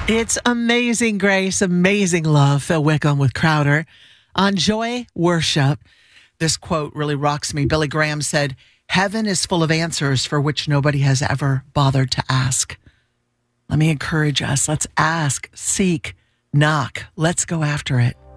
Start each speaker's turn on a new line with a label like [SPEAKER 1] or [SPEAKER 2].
[SPEAKER 1] It's Amazing Grace, Amazing Love. Phil Wickham with Crowder on Joy Worship. This quote really rocks me. Billy Graham said, "Heaven is full of answers for which nobody has ever bothered to ask." Let me encourage us. Let's ask, seek, knock. Let's go after it.